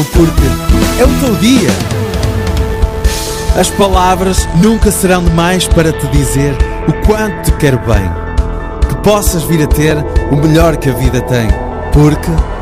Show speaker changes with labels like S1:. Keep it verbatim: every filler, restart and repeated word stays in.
S1: porque é o teu dia. As palavras nunca serão demais para te dizer o quanto te quero bem, que possas vir a ter o melhor que a vida tem, porque